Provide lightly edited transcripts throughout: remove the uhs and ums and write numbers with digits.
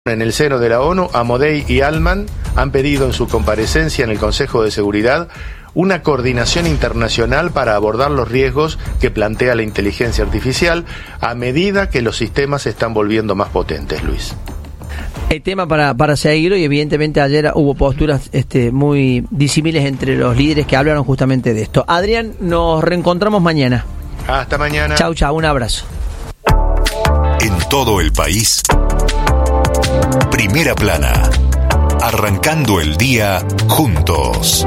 En el seno de la ONU, Amodei y Alman han pedido en su comparecencia en el Consejo de Seguridad una coordinación internacional para abordar los riesgos que plantea la inteligencia artificial a medida que los sistemas se están volviendo más potentes, Luis. El tema para seguirlo, y evidentemente ayer hubo posturas muy disímiles entre los líderes que hablaron justamente de esto. Adrián, nos reencontramos mañana. Hasta mañana. Chau, un abrazo. En todo el país, Primera Plana, arrancando el día juntos.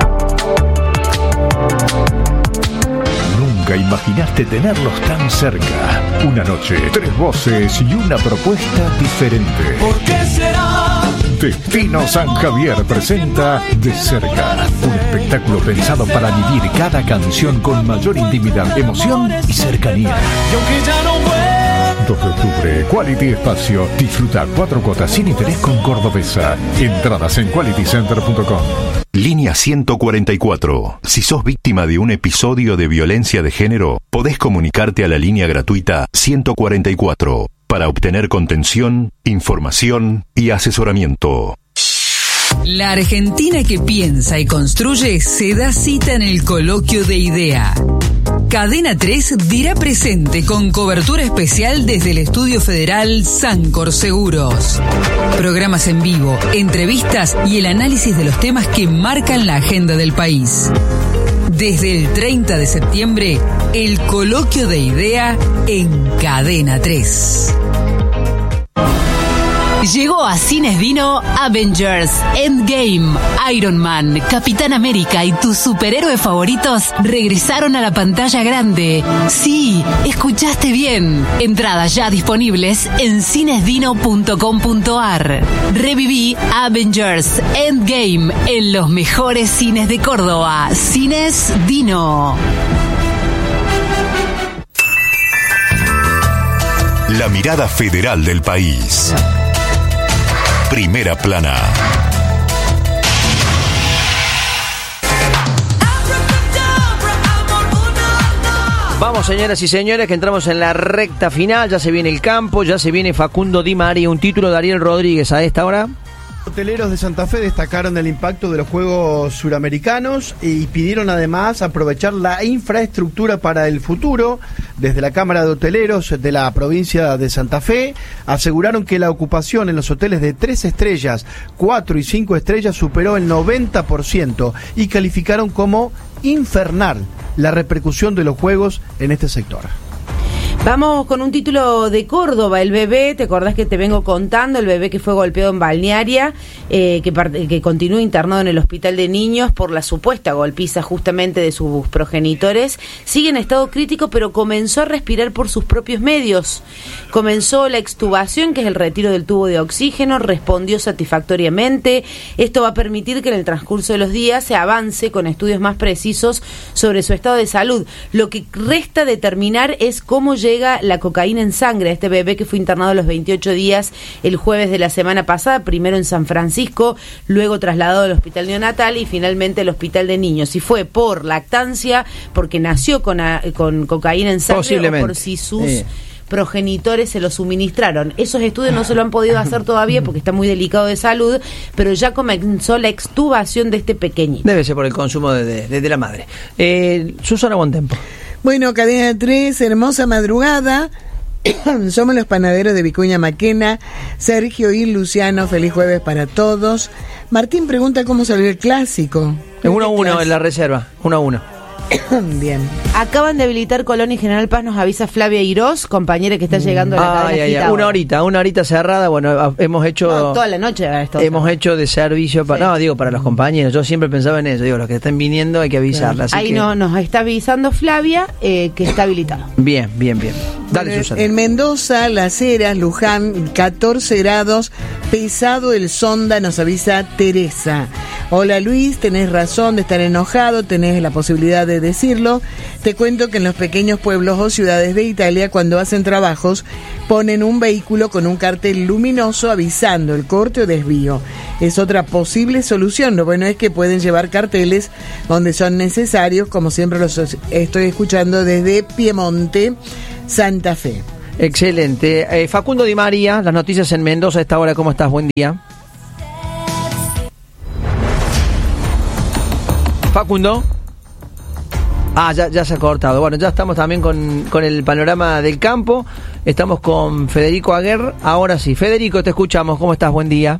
Nunca imaginaste tenerlos tan cerca. Una noche, 3 voces y una propuesta diferente. ¿Por qué será? Destino San Javier presenta De Cerca, un espectáculo pensado para vivir cada canción con mayor intimidad, emoción y cercanía. Y aunque ya no vuelvo, 2 de octubre, Quality Espacio. Disfruta 4 cuotas sin interés con Cordobesa. Entradas en qualitycenter.com. Línea 144. Si sos víctima de un episodio de violencia de género, podés comunicarte a la línea gratuita 144 para obtener contención, información y asesoramiento. La Argentina que piensa y construye se da cita en el Coloquio de Idea. Cadena 3 dirá presente con cobertura especial desde el Estudio Federal Sancor Seguros. Programas en vivo, entrevistas y el análisis de los temas que marcan la agenda del país. Desde el 30 de septiembre, el Coloquio de Idea en Cadena 3. Llegó a Cines Dino Avengers, Endgame, Iron Man, Capitán América y tus superhéroes favoritos regresaron a la pantalla grande. Sí, escuchaste bien. Entradas ya disponibles en cinesdino.com.ar. Reviví Avengers, Endgame en los mejores cines de Córdoba. Cines Dino. La mirada federal del país. Primera Plana. Vamos, señoras y señores, que entramos en la recta final. Ya se viene el campo, ya se viene Facundo Di María. Un título de Ariel Rodríguez a esta hora. Hoteleros de Santa Fe destacaron el impacto de los Juegos Suramericanos y pidieron además aprovechar la infraestructura para el futuro. Desde la Cámara de Hoteleros de la provincia de Santa Fe aseguraron que la ocupación en los hoteles de 3 estrellas, 4 y 5 estrellas superó el 90% y calificaron como infernal la repercusión de los Juegos en este sector. Vamos con un título de Córdoba, el bebé, ¿te acordás que te vengo contando? El bebé que fue golpeado en Balnearia, que continúa internado en el hospital de niños por la supuesta golpiza justamente de sus progenitores, sigue en estado crítico, pero comenzó a respirar por sus propios medios. Comenzó la extubación, que es el retiro del tubo de oxígeno, respondió satisfactoriamente. Esto va a permitir que en el transcurso de los días se avance con estudios más precisos sobre su estado de salud. Lo que resta determinar es cómo llega la cocaína en sangre a este bebé que fue internado a los 28 días el jueves de la semana pasada, primero en San Francisco, luego trasladado al hospital neonatal y finalmente al hospital de niños. Si fue por lactancia, porque nació con cocaína en sangre, o por si sus progenitores se lo suministraron. Esos estudios no se lo han podido hacer todavía porque está muy delicado de salud, pero ya comenzó la extubación de este pequeñito. Debe ser por el consumo de la madre. Susana Bontempo. Bueno, Cadena 3, hermosa madrugada. Somos los panaderos de Vicuña Maquena. Sergio y Luciano, feliz jueves para todos. Martín pregunta cómo salió el clásico. Es 1-1 en la reserva, 1-1. Bien. Acaban de habilitar Colón y General Paz, nos avisa Flavia Irós, compañera que está llegando a la cadena. Una horita cerrada. Bueno, hemos hecho toda la noche hemos hecho de servicio para para los compañeros. Yo siempre pensaba en eso, los que están viniendo hay que avisarlas. Ahí nos está avisando Flavia que está habilitado. Bien. Dale, Susana. En Mendoza, Las Heras, Luján, 14 grados, pesado el sonda, nos avisa Teresa. Hola Luis, tenés razón de estar enojado, tenés la posibilidad de decirlo. Te cuento que en los pequeños pueblos o ciudades de Italia, cuando hacen trabajos, ponen un vehículo con un cartel luminoso avisando el corte o desvío. Es otra posible solución. Lo bueno es que pueden llevar carteles donde son necesarios, como siempre los estoy escuchando desde Piemonte, Santa Fe. Excelente. Facundo Di María, las noticias en Mendoza a esta hora. ¿Cómo estás? Buen día. Facundo. Ya se ha cortado. Bueno, ya estamos también con el panorama del campo. Estamos con Federico Aguer. Ahora sí, Federico, te escuchamos. ¿Cómo estás? Buen día.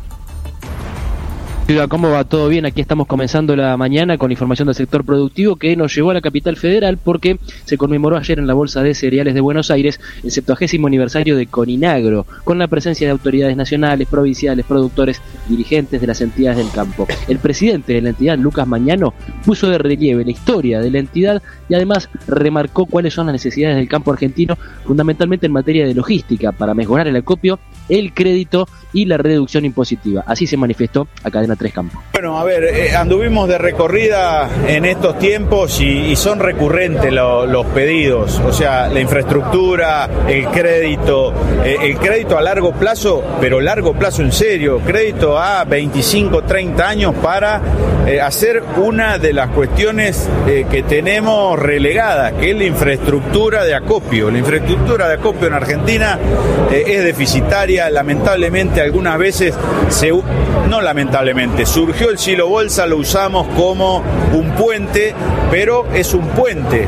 ¿Cómo va? ¿Todo bien? Aquí estamos comenzando la mañana con información del sector productivo que nos llevó a la capital federal porque se conmemoró ayer en la Bolsa de Cereales de Buenos Aires el 70º aniversario de Coninagro, con la presencia de autoridades nacionales, provinciales, productores, dirigentes de las entidades del campo. El presidente de la entidad, Lucas Mañano, puso de relieve la historia de la entidad y además remarcó cuáles son las necesidades del campo argentino, fundamentalmente en materia de logística, para mejorar el acopio, el crédito y la reducción impositiva. Así se manifestó a Cadena 3 Campo. Bueno, a ver, anduvimos de recorrida en estos tiempos y son recurrentes los pedidos, o sea, la infraestructura, el crédito a largo plazo, pero largo plazo en serio, crédito a 25, 30 años para hacer una de las cuestiones que tenemos relegadas, que es la infraestructura de acopio. La infraestructura de acopio en Argentina es deficitaria, lamentablemente algunas veces, no lamentablemente, surgió el silo bolsa, lo usamos como un puente, pero es un puente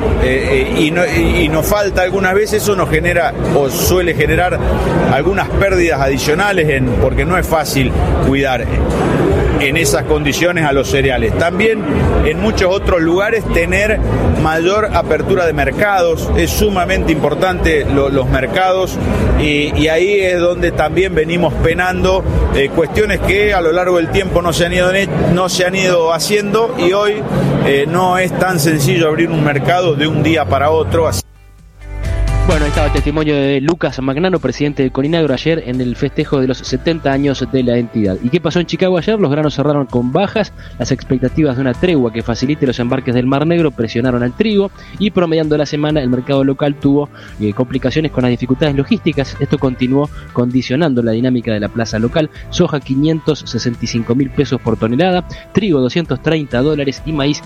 y nos falta algunas veces, eso nos genera o suele generar algunas pérdidas adicionales porque no es fácil cuidar en esas condiciones a los cereales. También en muchos otros lugares tener mayor apertura de mercados, es sumamente importante los mercados y ahí es donde también venimos penando cuestiones que a lo largo del tiempo no se han ido haciendo y hoy no es tan sencillo abrir un mercado de un día para otro. Bueno, ahí estaba el testimonio de Lucas Magnano, presidente de Coninagro, ayer en el festejo de los 70 años de la entidad. ¿Y qué pasó en Chicago ayer? Los granos cerraron con bajas, las expectativas de una tregua que facilite los embarques del Mar Negro presionaron al trigo y promediando la semana el mercado local tuvo complicaciones con las dificultades logísticas. Esto continuó condicionando la dinámica de la plaza local. Soja 565.000 pesos por tonelada, trigo $230 y maíz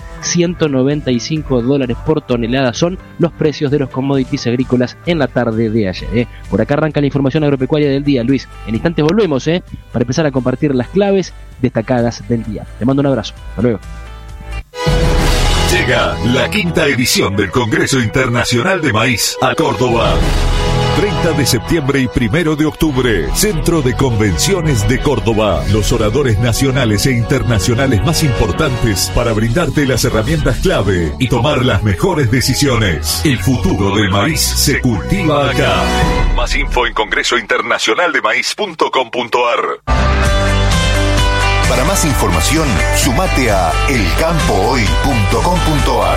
$195 por tonelada son los precios de los commodities agrícolas en la tarde de ayer. Por acá arranca la información agropecuaria del día, Luis. En instantes volvemos para empezar a compartir las claves destacadas del día. Te mando un abrazo. Hasta luego. Llega la quinta edición del Congreso Internacional de Maíz a Córdoba. 30 de septiembre y 1 de octubre, Centro de Convenciones de Córdoba. Los oradores nacionales e internacionales más importantes para brindarte las herramientas clave y tomar las mejores decisiones. El futuro del maíz se cultiva acá. Más info en congresointernacionaldemaíz.com.ar. Para más información, sumate a elcampohoy.com.ar.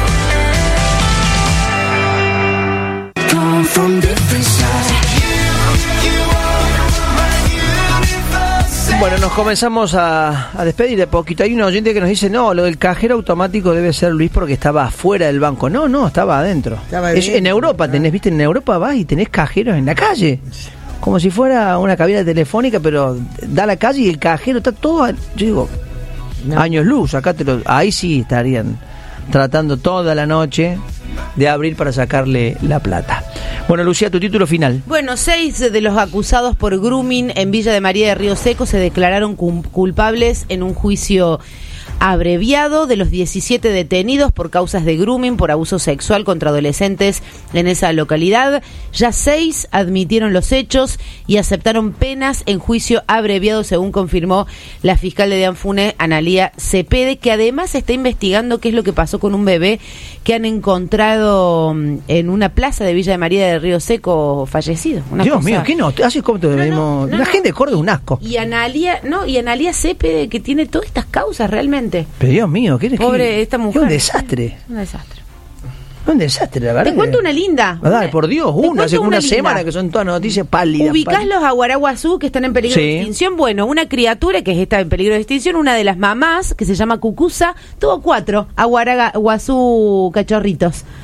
Bueno, nos comenzamos a despedir de poquito. Hay un oyente que nos dice, no, lo del cajero automático debe ser, Luis, porque estaba afuera del banco. No, estaba adentro. En Europa tenés, viste, en Europa vas y tenés cajeros en la calle. Como si fuera una cabina telefónica, pero da la calle y el cajero está todo, yo digo, años luz. Ahí sí estarían tratando toda la noche de abrir para sacarle la plata. Bueno, Lucía, tu título final. Bueno, 6 de los acusados por grooming en Villa de María de Río Seco se declararon culpables en un juicio abreviado. De los 17 detenidos por causas de grooming por abuso sexual contra adolescentes en esa localidad, ya 6 admitieron los hechos y aceptaron penas en juicio abreviado, según confirmó la fiscal de Dianfune, Analía Cepede, que además está investigando qué es lo que pasó con un bebé que han encontrado en una plaza de Villa de María de Río Seco fallecido. Dios mío, ¿qué no? Así como te venimos. La gente de Córdoba es un asco. Y Analía Cepede, que tiene todas estas causas realmente. Pero Dios mío, ¿qué pobre esta mujer? Es un desastre. Un desastre. Un desastre, la verdad. Te cuento una linda. Dale, por Dios, hace una semana que son todas noticias pálidas. ¿Ubicás los aguaraguazú que están en peligro de extinción? Bueno, una criatura que está en peligro de extinción, una de las mamás, que se llama Cucusa, tuvo 4 aguaraguazú cachorritos.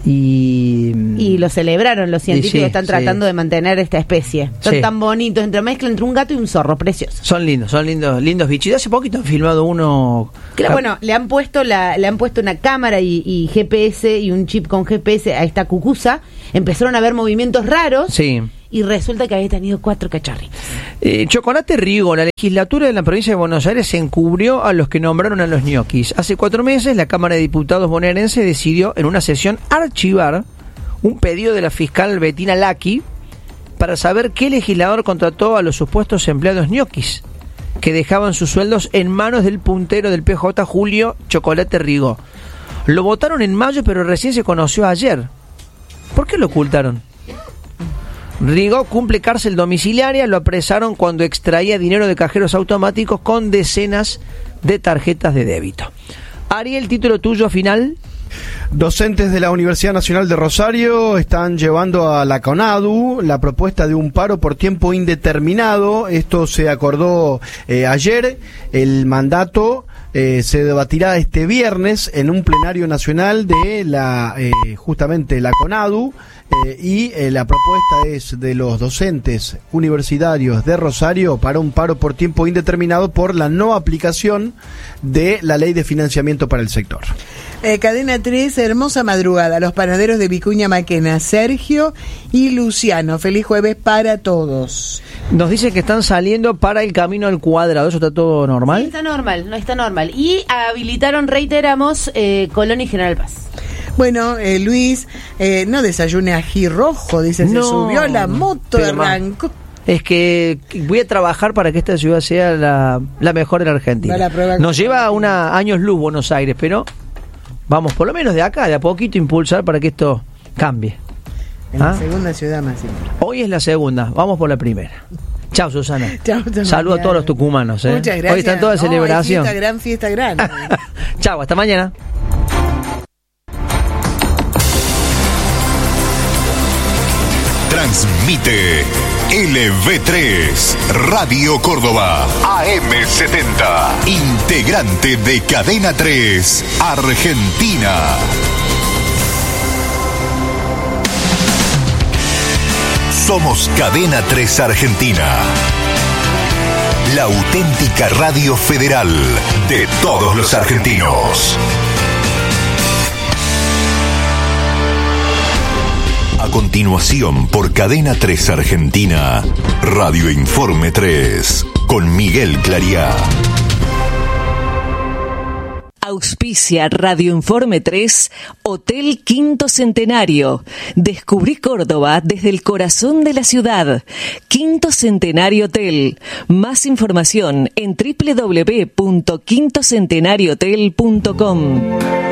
Y lo celebraron los científicos, están tratando de mantener esta especie. Son tan bonitos, mezcla entre un gato y un zorro, preciosos. Son lindos bichitos. Hace poquito han filmado uno. Claro, bueno, le han puesto una cámara y GPS y un chip con GPS a esta cucuza. Empezaron a ver movimientos raros. Sí. Y resulta que había tenido 4 cachorritos. Chocolate Rigo, la legislatura de la provincia de Buenos Aires se encubrió a los que nombraron a los ñoquis. Hace 4 meses la Cámara de Diputados bonaerense decidió en una sesión archivar un pedido de la fiscal Bettina Lacchi para saber qué legislador contrató a los supuestos empleados ñoquis que dejaban sus sueldos en manos del puntero del PJ Julio Chocolate Rigo. Lo votaron en mayo, pero recién se conoció ayer. ¿Por qué lo ocultaron? Rigo cumple cárcel domiciliaria, lo apresaron cuando extraía dinero de cajeros automáticos con decenas de tarjetas de débito. Ariel, título tuyo final. Docentes de la Universidad Nacional de Rosario están llevando a la CONADU la propuesta de un paro por tiempo indeterminado. Esto se acordó ayer. El mandato se debatirá este viernes en un plenario nacional de justamente la CONADU. Y la propuesta es de los docentes universitarios de Rosario para un paro por tiempo indeterminado por la no aplicación de la ley de financiamiento para el sector. Cadena 3, hermosa madrugada. Los panaderos de Vicuña Maquena, Sergio y Luciano. Feliz jueves para todos. Nos dicen que están saliendo para el camino al Cuadrado. ¿Eso está todo normal? Sí, está normal. Y habilitaron, reiteramos, Colón y General Paz. Bueno, Luis, no desayune ají rojo, dice, se subió a la moto, arrancó. Es que voy a trabajar para que esta ciudad sea la mejor de la Argentina. Nos lleva años luz Buenos Aires, pero vamos por lo menos de acá, de a poquito, impulsar para que esto cambie. En la segunda ciudad más importante. Hoy es la segunda, vamos por la primera. Chao, Susana. Saludos a todos los tucumanos. Muchas gracias. Hoy están toda celebración. Fiesta grande. Chao, hasta mañana. Transmite LV3 Radio Córdoba AM70, integrante de Cadena 3 Argentina. Somos Cadena 3 Argentina, la auténtica radio federal de todos los argentinos. A continuación, por Cadena 3 Argentina, Radio Informe 3, con Miguel Clariá. Auspicia Radio Informe 3, Hotel Quinto Centenario. Descubrí Córdoba desde el corazón de la ciudad. Quinto Centenario Hotel. Más información en www.quintocentenariohotel.com.